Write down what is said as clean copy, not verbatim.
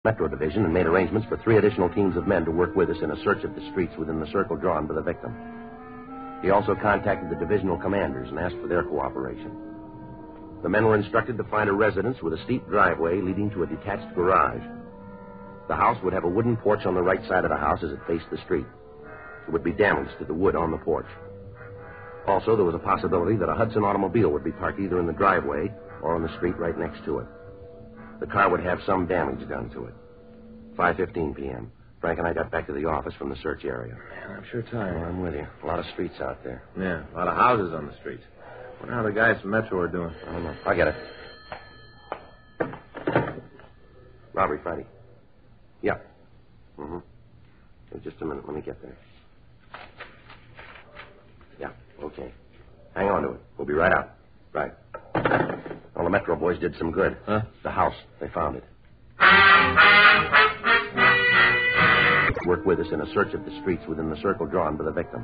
Metro Division and made arrangements for 3 additional teams of men to work with us in a search of the streets within the circle drawn by the victim. He also contacted the divisional commanders and asked for their cooperation. The men were instructed to find a residence with a steep driveway leading to a detached garage. The house would have a wooden porch on the right side of the house as it faced the street. It would be damaged to the wood on the porch. Also, there was a possibility that a Hudson automobile would be parked either in the driveway or on the street right next to it. The car would have some damage done to it. 5:15 p.m. Frank and I got back to the office from the search area. Man, I'm sure tired. Well, I'm with you. A lot of streets out there. Yeah, a lot of houses on the streets. Wonder how the guys from Metro are doing. I don't know. I'll get it. Robbery Friday. Yeah. Mm-hmm. Hey, just a minute. Let me get there. Yeah, okay. Hang on to it. We'll be right out. Right. Well, the Metro boys did some good. Huh? The house. They found it. Work with us in a search of the streets within the circle drawn by the victim.